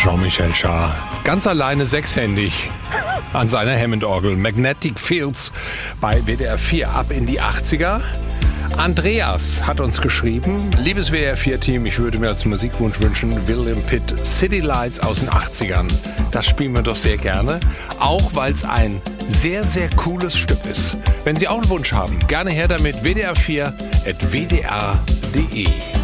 Jean-Michel Jarre. Ganz alleine sechshändig an seiner Hammond-Orgel. Magnetic Fields bei WDR 4 ab in die 80er. Andreas hat uns geschrieben, liebes WDR 4-Team, ich würde mir als Musikwunsch wünschen, William Pitt, City Lights aus den 80ern. Das spielen wir doch sehr gerne, auch weil es ein sehr, sehr cooles Stück ist. Wenn Sie auch einen Wunsch haben, gerne her damit, wdr4@wdr.de.